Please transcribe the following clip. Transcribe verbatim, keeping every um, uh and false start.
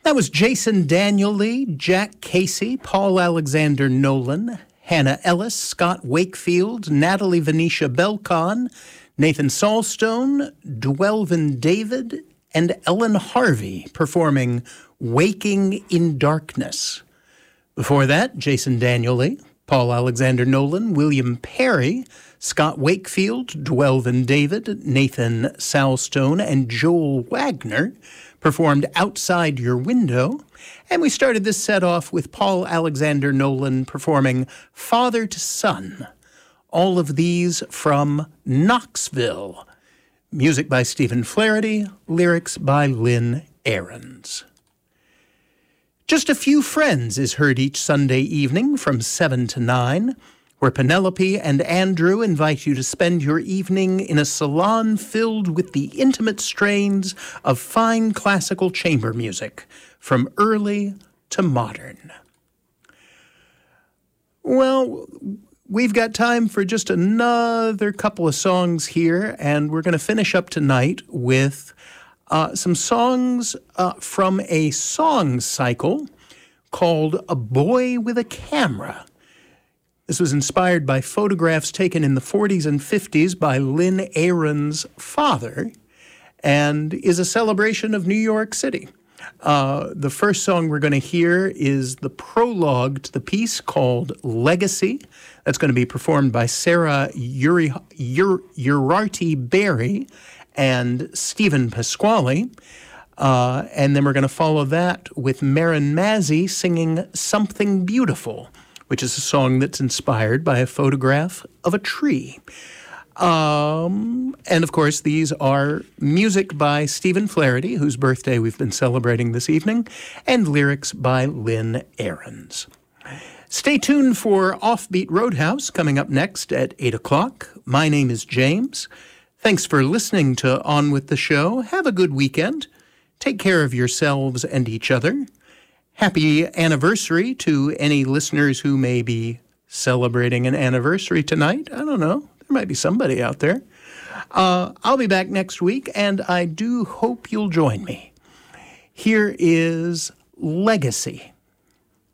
That was Jason Daniel Lee, Jack Casey, Paul Alexander Nolan, Hannah Ellis, Scott Wakefield, Natalie Venetia Belcon, Nathan Salstone, Dwelvin David, and Ellen Harvey performing Waking in Darkness. Before that, Jason Daniel Lee, Paul Alexander Nolan, William Perry, Scott Wakefield, Dwelvin David, Nathan Salstone, and Joel Wagner performed Outside Your Window. And we started this set off with Paul Alexander Nolan performing Father to Son. All of these from Knoxville. Music by Stephen Flaherty, lyrics by Lynn Ahrens. Just a Few Friends is heard each Sunday evening from seven to nine, where Penelope and Andrew invite you to spend your evening in a salon filled with the intimate strains of fine classical chamber music, from early to modern. Well, we've got time for just another couple of songs here, and we're going to finish up tonight with uh, some songs uh, from a song cycle called A Boy with a Camera. This was inspired by photographs taken in the forties and fifties by Lynn Ahrens' father and is a celebration of New York City. Uh, the first song we're going to hear is the prologue to the piece called Legacy. That's going to be performed by Sarah Uri, Ur, Urarty Berry and Stephen Pasquale. Uh, and then we're going to follow that with Marin Mazzi singing Something Beautiful, which is a song that's inspired by a photograph of a tree. Um, and, of course, these are music by Stephen Flaherty, whose birthday we've been celebrating this evening, and lyrics by Lynn Ahrens. Stay tuned for Offbeat Roadhouse coming up next at eight o'clock. My name is James. Thanks for listening to On With the Show. Have a good weekend. Take care of yourselves and each other. Happy anniversary to any listeners who may be celebrating an anniversary tonight. I don't know. There might be somebody out there. Uh, I'll be back next week, and I do hope you'll join me. Here is Legacy.